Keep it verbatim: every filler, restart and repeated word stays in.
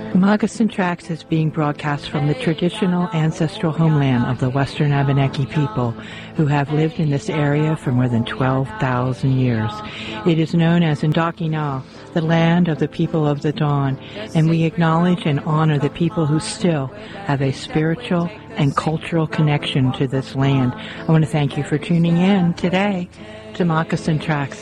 Moccasin Tracks is being broadcast from the traditional ancestral homeland of the Western Abenaki people who have lived in this area for more than twelve thousand years. It is known as Indokina, the land of the people of the dawn, and we acknowledge and honor the people who still have a spiritual and cultural connection to this land. I want to thank you for tuning in today to Moccasin Tracks.